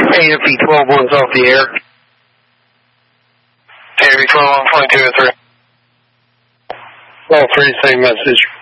AFP 12-1's off the air. AFP 12-1, 22-3. All three, same message.